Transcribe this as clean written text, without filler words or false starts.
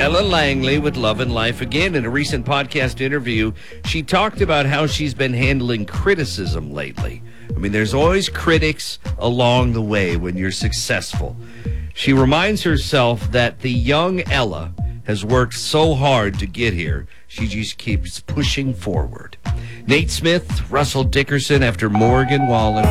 Ella Langley with Love and Life. Again, in a recent podcast interview, she talked about how she's been handling criticism lately. I mean, there's always critics along the way when you're successful. She reminds herself that the young Ella has worked so hard to get here. She just keeps pushing forward. Nate Smith, Russell Dickerson after Morgan Wallen.